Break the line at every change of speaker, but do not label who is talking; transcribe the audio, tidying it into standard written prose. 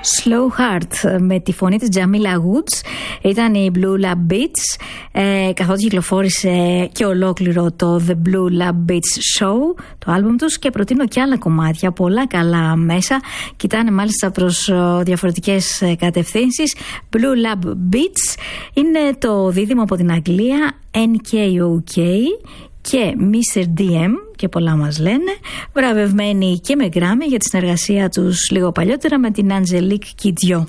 Slow Heart με τη φωνή της Jamila Woods ήταν η Blue Lab Beats, καθότι κυκλοφόρησε και ολόκληρο το The Blue Lab Beats Show, το άλμπουμ τους, και προτείνω και άλλα κομμάτια, πολλά καλά μέσα, κοιτάνε μάλιστα προς διαφορετικές κατευθύνσεις. Blue Lab Beats είναι το δίδυμο από την Αγγλία, NKOK και Mr. DM και πολλά μας λένε, βραβευμένοι και με Grammy για τη συνεργασία τους λίγο παλιότερα με την Angelique Kidjo.